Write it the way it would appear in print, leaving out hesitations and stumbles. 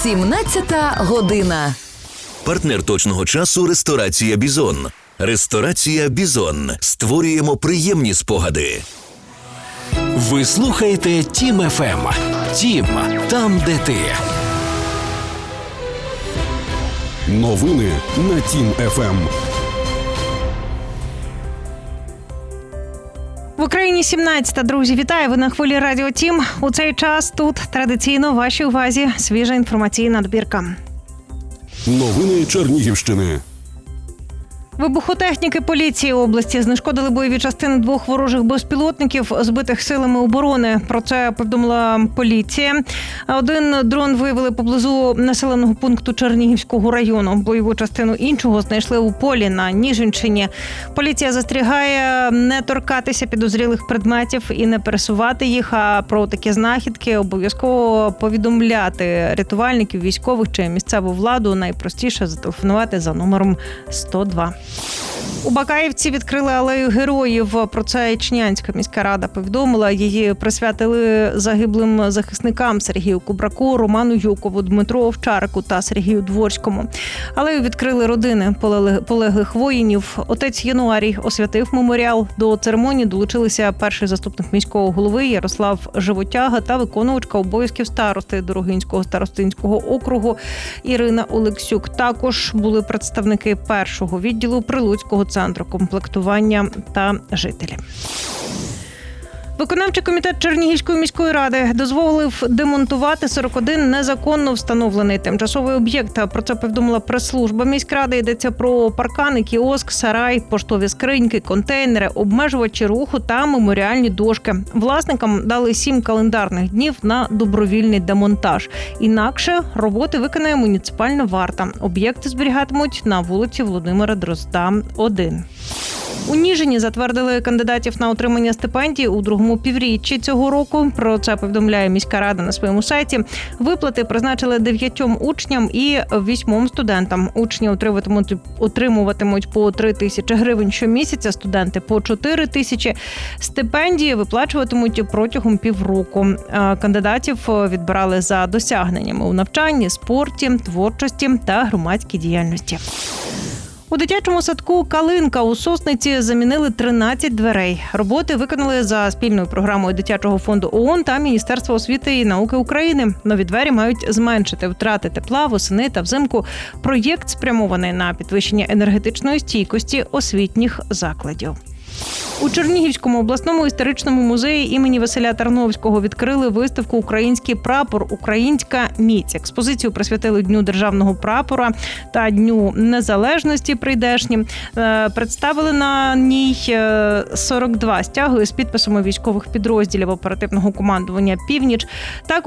17 година. Партнер точного часу – ресторація «Бізон». Ресторація «Бізон». Створюємо приємні спогади. Ви слухаєте Тім ФМ. Тім – там, де ти. Новини на Тім ФМ. В Україні 17-та, друзі. Вітаю, ви на хвилі Радіо Тім. У цей час тут традиційно вашій увазі свіжа інформаційна добірка. Новини Чернігівщини. Вибухотехніки поліції області знешкодили бойові частини 2 ворожих безпілотників, збитих силами оборони. Про це повідомила поліція. Один дрон виявили поблизу населеного пункту Чернігівського району. Бойову частину іншого знайшли у полі на Ніжинщині. Поліція застерігає не торкатися підозрілих предметів і не пересувати їх, а про такі знахідки обов'язково повідомляти рятувальників, військових чи місцеву владу. Найпростіше зателефонувати за номером 102. У Бакаївці відкрили алею героїв. Про це Ічнянська міська рада повідомила. Її присвятили загиблим захисникам Сергію Кубраку, Роману Юкову, Дмитру Овчарику та Сергію Дворському. Алею відкрили родини полеглих воїнів. Отець Януарій освятив меморіал. До церемонії долучилися перший заступник міського голови Ярослав Животяга та виконувачка обов'язків старости Дорогинського старостинського округу Ірина Олексюк. Також були представники першого відділу Прилуцького центру комплектування та жителі. Виконавчий комітет Чернігівської міської ради дозволив демонтувати 41 незаконно встановлений тимчасовий об'єкт. Про це повідомила прес-служба міськради. Йдеться про паркани, кіоск, сарай, поштові скриньки, контейнери, обмежувачі руху та меморіальні дошки. Власникам дали 7 календарних днів на добровільний демонтаж. Інакше роботи виконає муніципальна варта. Об'єкти зберігатимуть на вулиці Володимира Дрозда, 1. У Ніжині затвердили кандидатів на отримання стипендій у другому півріччі цього року. Про це повідомляє міська рада на своєму сайті. Виплати призначили 9 учням і 8 студентам. Учні отримуватимуть по 3 тисячі гривень щомісяця, студенти по 4 тисячі. Стипендії виплачуватимуть протягом півроку. Кандидатів відбирали за досягненнями у навчанні, спорті, творчості та громадській діяльності. У дитячому садку «Калинка» у Сосниці замінили 13 дверей. Роботи виконали за спільною програмою Дитячого фонду ООН та Міністерства освіти і науки України. Нові двері мають зменшити втрати тепла восени та взимку. Проєкт спрямований на підвищення енергетичної стійкості освітніх закладів. У Чернігівському обласному історичному музеї імені Василя Тарновського відкрили виставку «Український прапор. Українська міць». Експозицію присвятили Дню державного прапора та Дню незалежності прийдешні. Представили на ній 42 стяги з підписами військових підрозділів оперативного командування «Північ».